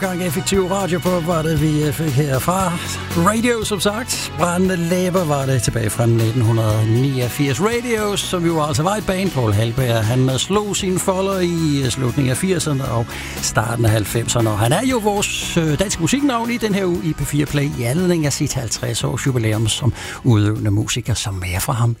Gang effektiv radio på, var det vi fik herfra. Radio, som sagt. Brændende læber var det tilbage fra 1989. Radio, som jo altså var et band. Paul Halberg, han slog sine folder i slutningen af 80'erne og starten af 90'erne. Og han er jo vores danske musiknavn i den her uge i P4 Play i anledning af sit 50 års jubilæum som udøvende musiker, som er fra ham